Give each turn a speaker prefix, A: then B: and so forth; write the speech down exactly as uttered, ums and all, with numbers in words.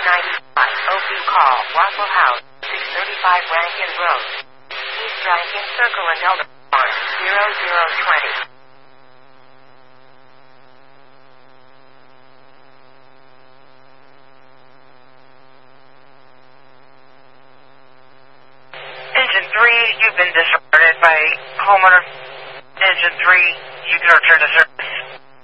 A: ninety-five. Open call. Waffle House. six thirty-five Rankin Road. East Rankin Circle and Elder Farm. zero zero twenty.
B: Engine three, you've been discarded by homeowner. Engine three, you can return to service.